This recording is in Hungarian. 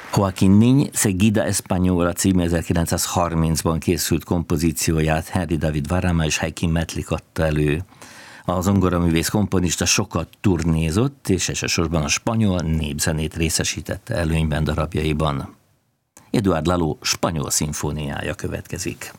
Joaquín Nin Seguida Española című 1930-ban készült kompozícióját Henry David Varama és Heikki Metlik adta elő. A zongoraművész komponista sokat turnézott, és elsősorban a spanyol népzenét részesítette előnyben darabjaiban. Eduard Lalo spanyol szimfóniája következik.